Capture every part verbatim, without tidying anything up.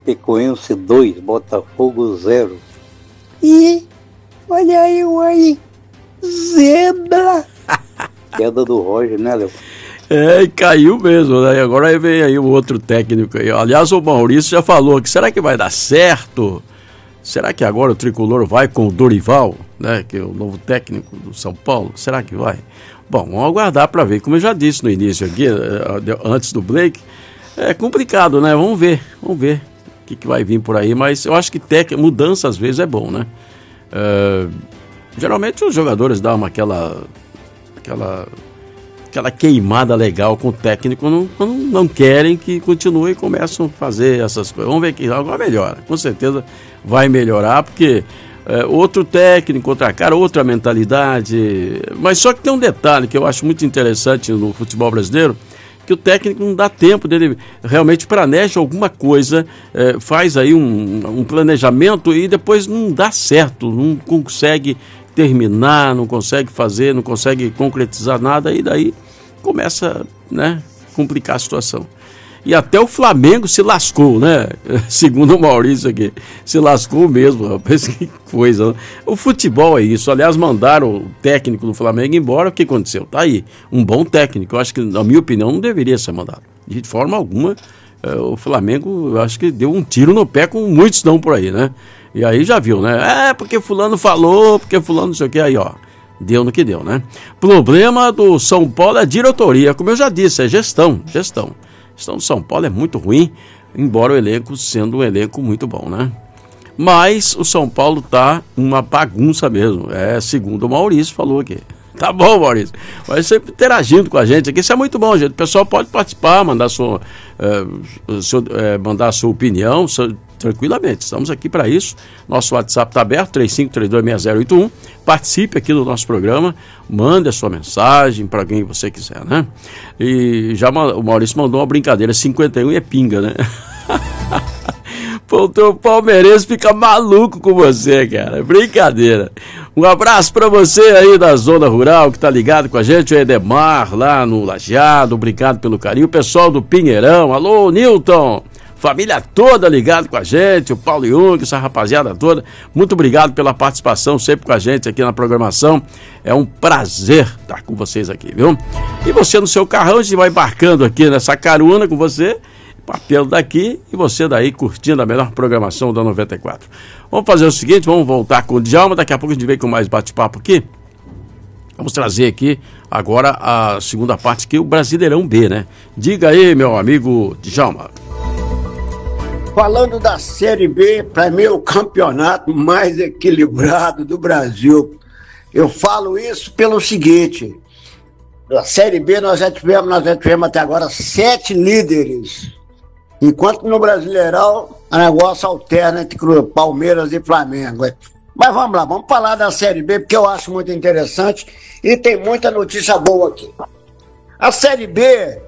Chapecoense dois, Botafogo zero. E olha eu aí, zebra. Queda do Roger, né, Léo? É, e caiu mesmo, né? Agora aí vem aí o outro técnico aí. Aliás, o Maurício já falou que será que vai dar certo? Será que agora o Tricolor vai com o Dorival, né? Que é o novo técnico do São Paulo? Será que vai? Bom, vamos aguardar para ver. Como eu já disse no início aqui, antes do break, é complicado, né? Vamos ver, vamos ver o que, que vai vir por aí. Mas eu acho que tec... mudança às vezes é bom, né? É... Geralmente os jogadores dão uma, aquela... aquela... aquela queimada legal com o técnico, não, não, não querem que continue e começam a fazer essas coisas. Vamos ver que agora melhora, com certeza vai melhorar, porque é, outro técnico, outra cara, outra mentalidade. Mas só que tem um detalhe que eu acho muito interessante no futebol brasileiro, que o técnico não dá tempo dele, realmente planeja alguma coisa, é, faz aí um, um planejamento e depois não dá certo, não consegue terminar, não consegue fazer, não consegue concretizar nada, e daí começa, né, complicar a situação. E até o Flamengo se lascou, né? Segundo o Maurício aqui, se lascou mesmo, rapaz, que coisa, né? O futebol é isso. Aliás, mandaram o técnico do Flamengo embora. O que aconteceu? Tá aí, um bom técnico. Eu acho que, na minha opinião, não deveria ser mandado. De forma alguma, é, o Flamengo, eu acho que deu um tiro no pé, com muitos não por aí, né? E aí já viu, né? É, porque fulano falou, porque fulano não sei o que, aí ó, deu no que deu, né? Problema do São Paulo é diretoria, como eu já disse, é gestão, gestão. A gestão do São Paulo é muito ruim, embora o elenco sendo um elenco muito bom, né? Mas o São Paulo tá uma bagunça mesmo, é segundo o Maurício falou aqui. Tá bom, Maurício, vai sempre interagindo com a gente aqui, isso é muito bom, gente. O pessoal pode participar, mandar sua, uh, seu, uh, mandar a sua opinião, seu, tranquilamente, estamos aqui para isso. Nosso WhatsApp está aberto, três cinco três dois seis zero oito um. Participe aqui do nosso programa, mande a sua mensagem para quem você quiser, né? E já o Maurício mandou uma brincadeira, cinquenta e um é pinga, né? Pô, o teu palmeirense fica maluco com você, cara. Brincadeira. Um abraço para você aí da zona rural que tá ligado com a gente, o Edemar lá no Lajeado, obrigado pelo carinho. O pessoal do Pinheirão, alô, Newton. Família toda ligada com a gente, o Paulo Jung, essa rapaziada toda. Muito obrigado pela participação sempre com a gente aqui na programação. É um prazer estar com vocês aqui, viu? E você no seu carrão, a gente vai embarcando aqui nessa carona com você, papel daqui e você daí curtindo a melhor programação da noventa e quatro. Vamos fazer o seguinte, vamos voltar com o Djalma, daqui a pouco a gente vem com mais bate-papo aqui. Vamos trazer aqui agora a segunda parte aqui, o Brasileirão B, né? Diga aí, meu amigo Djalma. Falando da Série B, para mim é o campeonato mais equilibrado do Brasil. Eu falo isso pelo seguinte, na Série B nós já tivemos, nós já tivemos até agora sete líderes, enquanto no Brasileirão o negócio alterna entre Palmeiras e Flamengo. Mas vamos lá, vamos falar da Série B, porque eu acho muito interessante e tem muita notícia boa aqui. A Série B,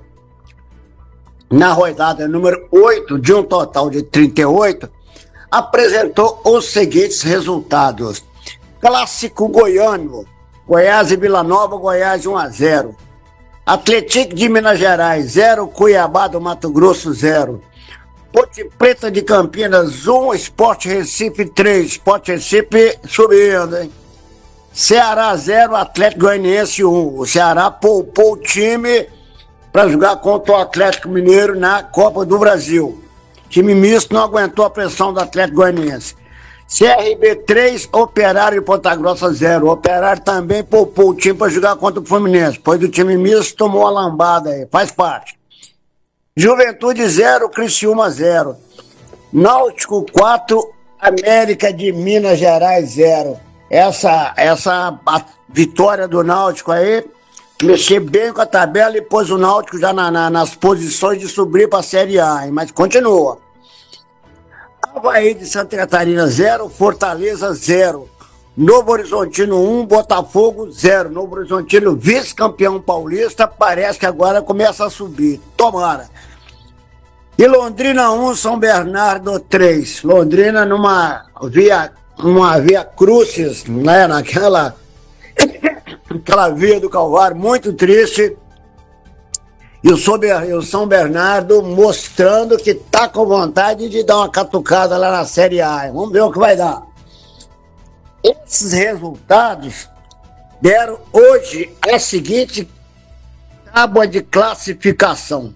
na rodada número oito, de um total de trinta e oito, apresentou os seguintes resultados. Clássico goiano, Goiás e Vila Nova, Goiás um a zero. Atlético de Minas Gerais, zero. Cuiabá do Mato Grosso, zero. Ponte Preta de Campinas, um. Sport Recife, três. Sport Recife subindo, hein? Ceará, zero. Atlético Goianiense, um. O Ceará poupou o time para jogar contra o Atlético Mineiro na Copa do Brasil. Time misto não aguentou a pressão do Atlético Goianiense. C R B três, Operário e Ponta Grossa zero. O Operário também poupou o time para jogar contra o Fluminense, pois o time misto tomou uma lambada aí, faz parte. Juventude zero, Criciúma zero. Náutico quatro, América de Minas Gerais zero. Essa, essa a vitória do Náutico aí mexer bem com a tabela e pôs o Náutico já na, na, nas posições de subir para a Série A, hein? Mas continua. Avaí de Santa Catarina zero, Fortaleza zero. Novo Horizontino um, Botafogo zero. Novo Horizontino vice-campeão paulista, parece que agora começa a subir. Tomara. E Londrina um, São Bernardo três. Londrina numa via, uma via crucis, né, naquela aquela via do Calvário, muito triste. E o São Bernardo mostrando que está com vontade de dar uma catucada lá na Série A. Vamos ver o que vai dar. Esses resultados deram hoje a seguinte tábua de classificação.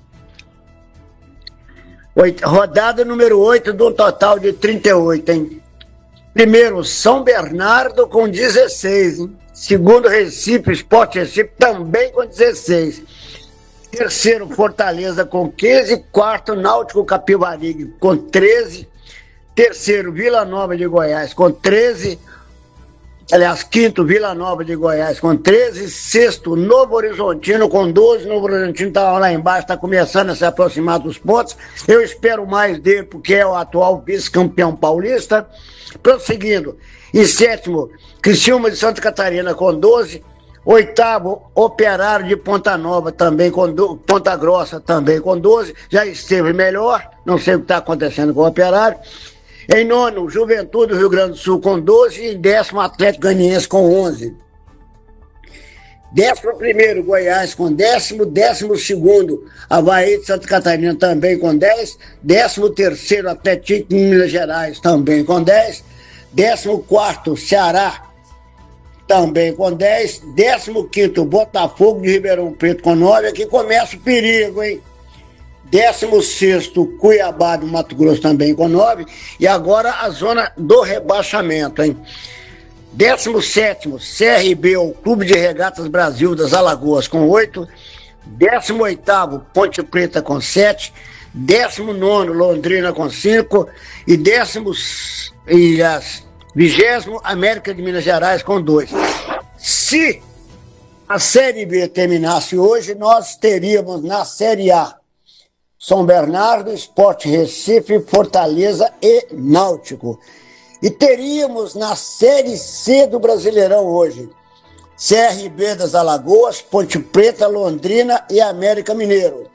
Rodada número oito do total de trinta e oito, hein? Primeiro, São Bernardo com dezesseis, hein? Segundo, Recife, Sport Recife também com dezesseis. Terceiro, Fortaleza com quinze. Quarto, Náutico Capivari com treze. Terceiro, Vila Nova de Goiás com treze. Aliás, quinto, Vila Nova de Goiás com treze. Sexto, Novo Horizontino com doze. Novo Horizontino está lá embaixo, está começando a se aproximar dos pontos. Eu espero mais dele, porque é o atual vice-campeão paulista. Prosseguindo. E sétimo, Criciúma de Santa Catarina com doze. Oitavo, Operário de Ponta Nova também com doze. Ponta Grossa também com doze. Já esteve melhor. Não sei o que está acontecendo com o Operário. Em nono, Juventude do Rio Grande do Sul com doze. E em décimo, Atlético Goianiense com onze. Décimo primeiro, Goiás com décimo. Décimo segundo, Avaí de Santa Catarina também com dez. Décimo terceiro, Atlético de Minas Gerais também com dez. Décimo quarto, Ceará também com dez. Décimo quinto, Botafogo de Ribeirão Preto com nove. Aqui começa o perigo, hein? Décimo sexto, Cuiabá do Mato Grosso também com nove. E agora a zona do rebaixamento, hein? Décimo sétimo, C R B, o Clube de Regatas Brasil das Alagoas com oito. Décimo oitavo, Ponte Preta com sete. Décimo nono, Londrina com cinco. E décimo e as vigésimo, América de Minas Gerais com dois. Se a Série B terminasse hoje, nós teríamos na Série A São Bernardo, Sport Recife, Fortaleza e Náutico. E teríamos na Série C do Brasileirão hoje C R B das Alagoas, Ponte Preta, Londrina e América Mineiro.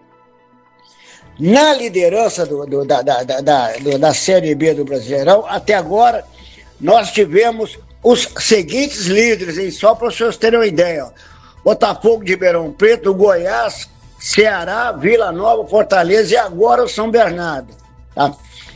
Na liderança do, do, da, da, da, do, da Série B do Brasileirão, até agora, nós tivemos os seguintes líderes, hein? Só para os senhores terem uma ideia. Ó. Botafogo de Ribeirão Preto, Goiás, Ceará, Vila Nova, Fortaleza e agora o São Bernardo. Tá?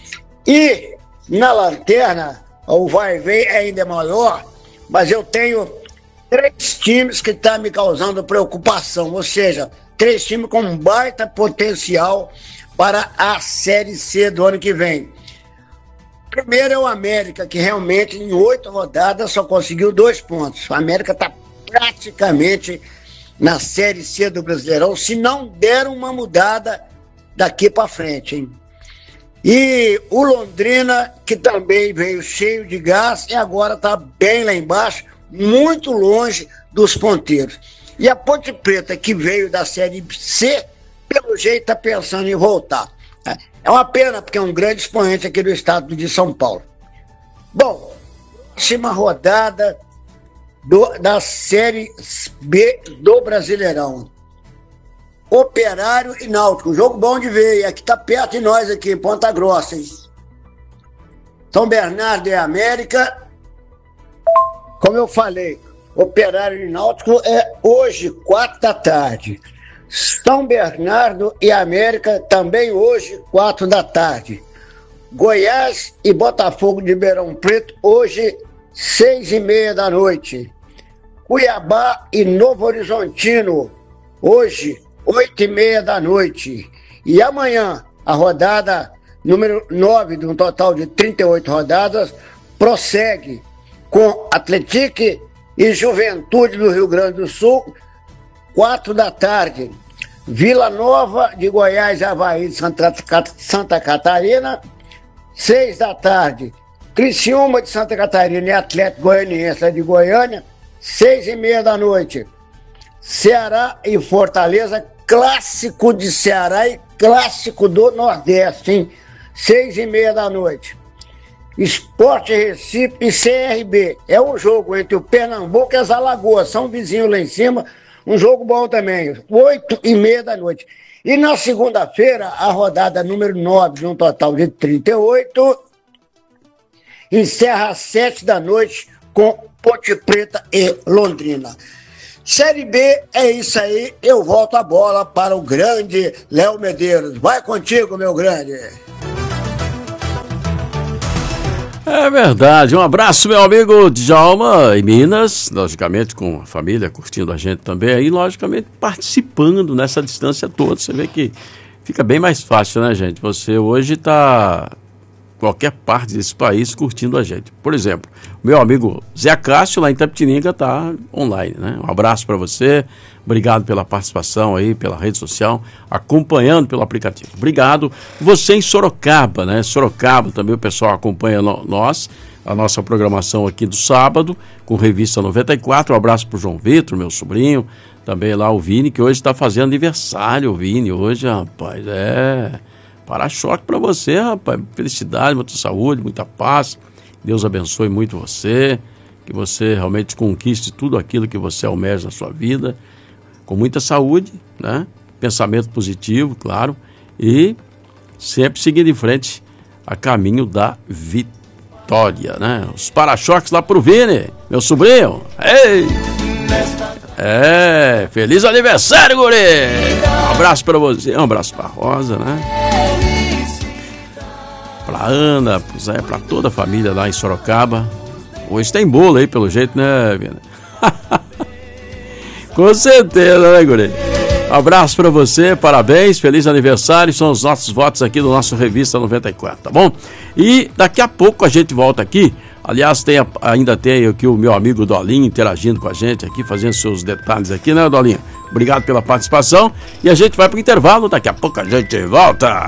E na lanterna, o vai e vem ainda é maior, mas eu tenho três times que estão tá me causando preocupação, ou seja, três times com um baita potencial para a Série C do ano que vem. Primeiro é o América, que realmente em oito rodadas só conseguiu dois pontos. O América está praticamente na Série C do Brasileirão, se não der uma mudada daqui para frente, hein? E o Londrina, que também veio cheio de gás e agora está bem lá embaixo, muito longe dos ponteiros. E a Ponte Preta, que veio da Série C, pelo jeito está pensando em voltar. É uma pena, porque é um grande expoente aqui do estado de São Paulo. Bom, próxima rodada do, da Série B do Brasileirão. Operário e Náutico. Jogo bom de ver. E aqui está perto de nós, aqui, em Ponta Grossa. Hein? São Bernardo e América. Como eu falei, Operário e Náutico é hoje, quatro da tarde. São Bernardo e América também hoje, quatro da tarde. Goiás e Botafogo de Ribeirão Preto hoje, seis e meia da noite. Cuiabá e Novo Horizontino hoje, oito e meia da noite. E amanhã, a rodada número nove, de um total de trinta e oito rodadas, prossegue com Atlético e Juventude do Rio Grande do Sul, quatro da tarde. Vila Nova de Goiás e Avaí de Santa, Santa Catarina, seis da tarde. Criciúma de Santa Catarina e Atlético Goianiense de Goiânia, seis e meia da noite. Ceará e Fortaleza, clássico de Ceará e clássico do Nordeste, hein? Seis e meia da noite. Sport Recife e C R B. É um jogo entre o Pernambuco e as Alagoas, são vizinhos lá em cima. Um jogo bom também, oito e meia da noite. E na segunda-feira, a rodada número nove, de um total de trinta e oito, encerra às sete da noite com Ponte Preta e Londrina. Série B é isso aí, eu volto a bola para o grande Léo Medeiros. Vai contigo, meu grande. É verdade, um abraço, meu amigo Djalma, em Minas, logicamente com a família curtindo a gente também aí, logicamente participando nessa distância toda. Você vê que fica bem mais fácil, né, gente? Você hoje está qualquer parte desse país curtindo a gente. Por exemplo, meu amigo Zé Cássio lá em Itapetininga está online, né? Um abraço para você, obrigado pela participação aí, pela rede social, acompanhando pelo aplicativo. Obrigado. Você em Sorocaba, né? Sorocaba também o pessoal acompanha no, nós, a nossa programação aqui do sábado, com Revista noventa e quatro. Um abraço para o João Vitor, meu sobrinho, também lá o Vini, que hoje está fazendo aniversário, o Vini, hoje, rapaz, é... para-choque para você, rapaz. Felicidade, muita saúde, muita paz. Deus abençoe muito você. Que você realmente conquiste tudo aquilo que você almeja na sua vida. Com muita saúde, né? Pensamento positivo, claro. E sempre seguindo em frente a caminho da vitória, né? Os para-choques lá pro Vini, meu sobrinho. Ei! É, feliz aniversário, guri! Um abraço pra você, um abraço pra Rosa, né? Pra Ana, pro Zé, pra toda a família lá em Sorocaba. Hoje tem bolo aí, pelo jeito, né, Vina? Com certeza, né, guri? Um abraço pra você, parabéns, feliz aniversário. São os nossos votos aqui do nosso Revista noventa e quatro, tá bom? E daqui a pouco a gente volta aqui. Aliás, tem, ainda tem aqui o meu amigo Dolinho interagindo com a gente aqui, fazendo seus detalhes aqui, né, Dolinho? Obrigado pela participação. E a gente vai pro intervalo, daqui a pouco a gente volta.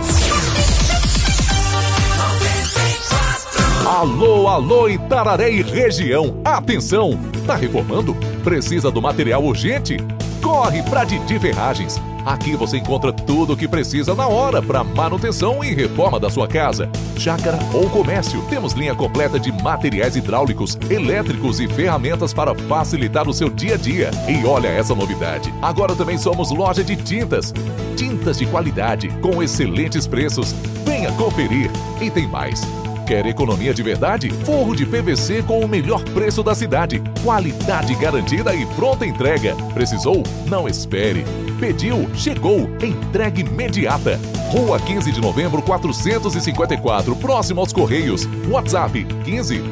Alô, alô, Itararé e região. Atenção! Tá reformando? Precisa do material urgente? Corre pra Didi Ferragens. Aqui você encontra tudo o que precisa na hora para manutenção e reforma da sua casa, chácara ou comércio. Temos linha completa de materiais hidráulicos, elétricos e ferramentas para facilitar o seu dia a dia. E olha essa novidade, agora também somos loja de tintas. Tintas de qualidade, com excelentes preços. Venha conferir. E tem mais. Quer economia de verdade? Forro de P V C com o melhor preço da cidade. Qualidade garantida e pronta entrega. Precisou? Não espere. Pediu? Chegou. Entrega imediata. Rua quinze de novembro, quatrocentos e cinquenta e quatro, próximo aos Correios. WhatsApp quinze